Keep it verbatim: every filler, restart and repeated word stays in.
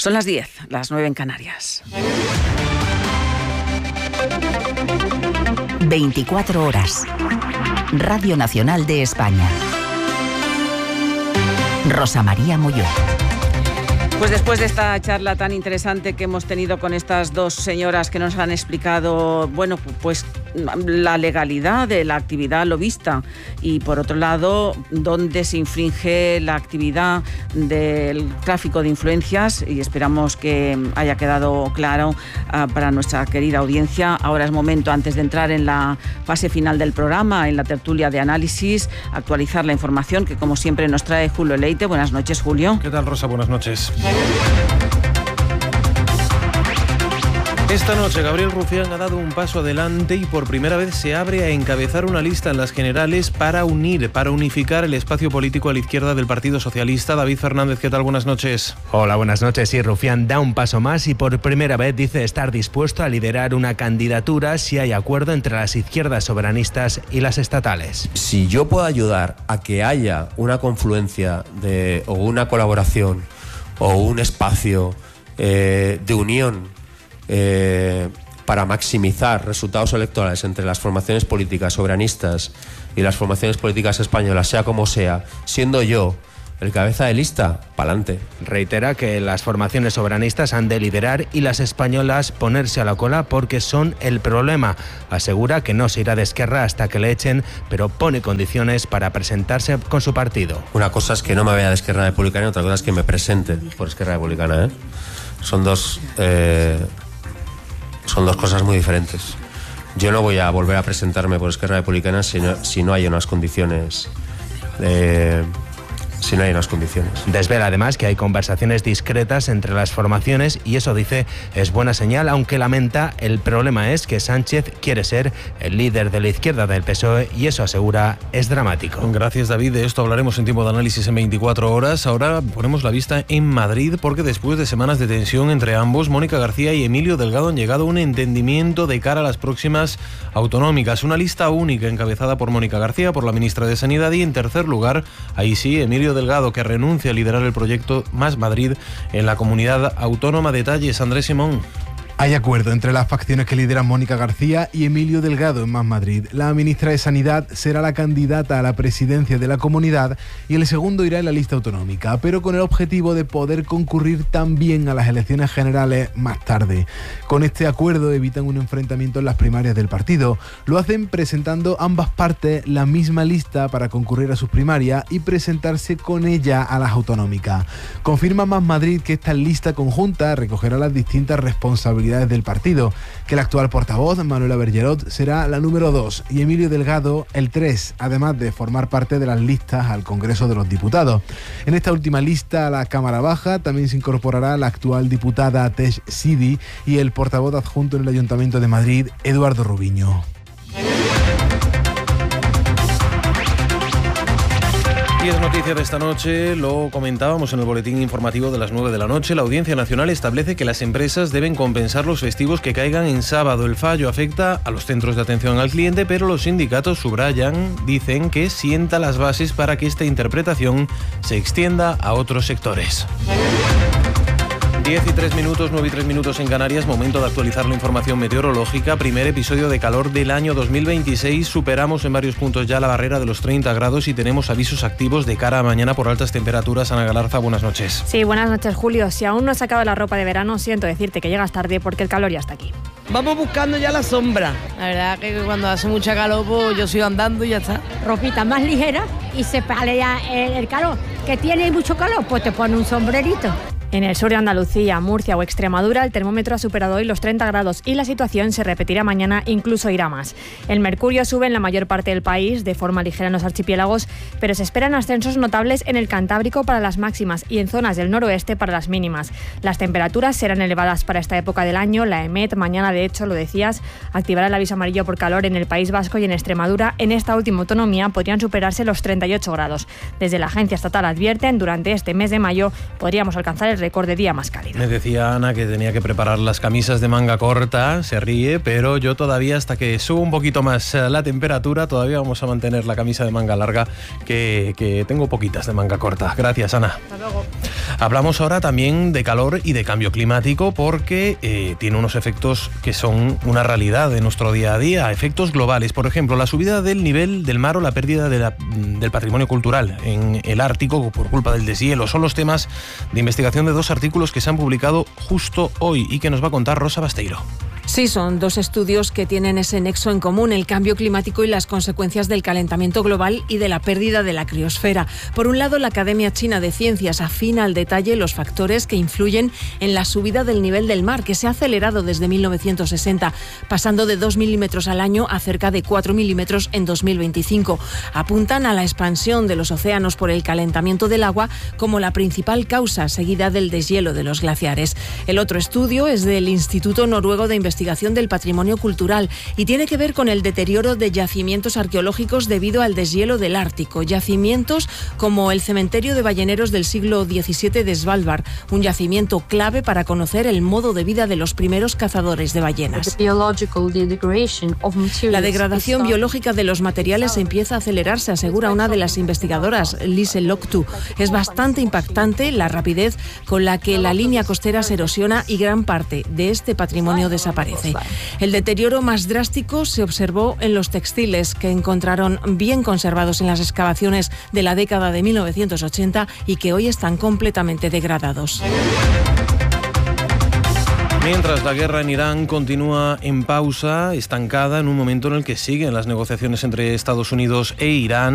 Son las diez, las nueve en Canarias. veinticuatro horas. Radio Nacional de España. Rosa María Molló. Pues después de esta charla tan interesante que hemos tenido con estas dos señoras que nos han explicado, bueno, pues la legalidad de la actividad lobista y, por otro lado, dónde se infringe la actividad del tráfico de influencias, y esperamos que haya quedado claro uh, para nuestra querida audiencia. Ahora es momento, antes de entrar en la fase final del programa, en la tertulia de análisis, actualizar la información que, como siempre, nos trae Julio Leite. Buenas noches, Julio. ¿Qué tal, Rosa? Buenas noches. Esta noche Gabriel Rufián ha dado un paso adelante y por primera vez se abre a encabezar una lista en las generales para unir, para unificar el espacio político a la izquierda del Partido Socialista. David Fernández, ¿qué tal? Buenas noches. Hola, buenas noches. Sí, Rufián da un paso más y por primera vez dice estar dispuesto a liderar una candidatura si hay acuerdo entre las izquierdas soberanistas y las estatales. Si yo puedo ayudar a que haya una confluencia de, o una colaboración o un espacio eh, de unión eh, para maximizar resultados electorales entre las formaciones políticas soberanistas y las formaciones políticas españolas, sea como sea, siendo yo el cabeza de lista, pa'lante. Reitera que las formaciones soberanistas han de liderar y las españolas ponerse a la cola porque son el problema. Asegura que no se irá de Esquerra hasta que le echen, pero pone condiciones para presentarse con su partido. Una cosa es que no me vaya de Esquerra Republicana y otra cosa es que me presente por Esquerra Republicana, ¿eh? Son dos, eh, son dos cosas muy diferentes. Yo no voy a volver a presentarme por Esquerra Republicana si no, si no hay unas condiciones... Eh, si no hay unas condiciones. Desvela además que hay conversaciones discretas entre las formaciones y eso, dice, es buena señal, aunque lamenta el problema es que Sánchez quiere ser el líder de la izquierda del P S O E y eso, asegura, es dramático. Gracias, David. De esto hablaremos en tiempo de análisis en veinticuatro horas. Ahora ponemos la vista en Madrid porque después de semanas de tensión entre ambos, Mónica García y Emilio Delgado han llegado a un entendimiento de cara a las próximas autonómicas. Una lista única encabezada por Mónica García, por la ministra de Sanidad, y en tercer lugar, ahí sí, Emilio Delgado, que renuncia a liderar el proyecto Más Madrid en la comunidad autónoma. Detalles, Andrés Simón. Hay acuerdo entre las facciones que lideran Mónica García y Emilio Delgado en Más Madrid. La ministra de Sanidad será la candidata a la presidencia de la comunidad y el segundo irá en la lista autonómica, pero con el objetivo de poder concurrir también a las elecciones generales más tarde. Con este acuerdo evitan un enfrentamiento en las primarias del partido. Lo hacen presentando ambas partes la misma lista para concurrir a sus primarias y presentarse con ella a las autonómicas. Confirma Más Madrid que esta lista conjunta recogerá las distintas responsabilidades del partido, que el actual portavoz, Manuela Bergerot, será la número dos y Emilio Delgado el tres, además de formar parte de las listas al Congreso de los Diputados. En esta última lista, a la Cámara Baja, también se incorporará la actual diputada Tesh Sidi y el portavoz adjunto en el Ayuntamiento de Madrid, Eduardo Rubiño. Y es noticia de esta noche, lo comentábamos en el boletín informativo de las nueve de la noche, la Audiencia Nacional establece que las empresas deben compensar los festivos que caigan en sábado. El fallo afecta a los centros de atención al cliente, pero los sindicatos subrayan, dicen que sienta las bases para que esta interpretación se extienda a otros sectores. diez y tres minutos, nueve y tres minutos en Canarias, momento de actualizar la información meteorológica. Primer episodio de calor del año dos mil veintiséis. Superamos en varios puntos ya la barrera de los treinta grados y tenemos avisos activos de cara a mañana por altas temperaturas. Ana Galarza, buenas noches. Sí, buenas noches, Julio. Si aún no has sacado la ropa de verano, siento decirte que llegas tarde porque el calor ya está aquí. Vamos buscando ya la sombra. La verdad que cuando hace mucha calor, pues yo sigo andando y ya está. Ropita más ligera y se palea el, el calor. Que tiene mucho calor, pues te pone un sombrerito. En el sur de Andalucía, Murcia o Extremadura, el termómetro ha superado hoy los treinta grados y la situación se repetirá mañana, incluso irá más. El mercurio sube en la mayor parte del país, de forma ligera en los archipiélagos, pero se esperan ascensos notables en el Cantábrico para las máximas y en zonas del noroeste para las mínimas. Las temperaturas serán elevadas para esta época del año. La EMET mañana, de hecho, lo decías, activará el aviso amarillo por calor en el País Vasco y en Extremadura. En esta última autonomía podrían superarse los treinta y ocho grados. Desde la agencia estatal advierten, durante este mes de mayo podríamos alcanzar el récord de día más cálido. Me decía Ana que tenía que preparar las camisas de manga corta, se ríe, pero yo todavía, hasta que suba un poquito más la temperatura, todavía vamos a mantener la camisa de manga larga, que, que tengo poquitas de manga corta. Gracias, Ana. Hasta luego. Hablamos ahora también de calor y de cambio climático porque eh, tiene unos efectos que son una realidad de nuestro día a día, efectos globales. Por ejemplo, la subida del nivel del mar o la pérdida de la, del patrimonio cultural en el Ártico por culpa del deshielo. Son los temas de investigación de dos artículos que se han publicado justo hoy y que nos va a contar Rosa Basteiro. Sí, son dos estudios que tienen ese nexo en común, el cambio climático y las consecuencias del calentamiento global y de la pérdida de la criosfera. Por un lado, la Academia China de Ciencias afina al detalle los factores que influyen en la subida del nivel del mar, que se ha acelerado desde mil novecientos sesenta, pasando de dos milímetros al año a cerca de cuatro milímetros en dos mil veinticinco. Apuntan a la expansión de los océanos por el calentamiento del agua como la principal causa, seguida del deshielo de los glaciares. El otro estudio es del Instituto Noruego de Investigación Investigación del Patrimonio Cultural y tiene que ver con el deterioro de yacimientos arqueológicos debido al deshielo del Ártico. Yacimientos como el cementerio de balleneros del siglo diecisiete de Svalbard, un yacimiento clave para conocer el modo de vida de los primeros cazadores de ballenas. La degradación biológica de los materiales empieza a acelerarse, asegura una de las investigadoras, Lise Loktu. Es bastante impactante la rapidez con la que la línea costera se erosiona y gran parte de este patrimonio desaparece. El deterioro más drástico se observó en los textiles, que encontraron bien conservados en las excavaciones de la década de mil novecientos ochenta y que hoy están completamente degradados. Mientras la guerra en Irán continúa en pausa, estancada en un momento en el que siguen las negociaciones entre Estados Unidos e Irán.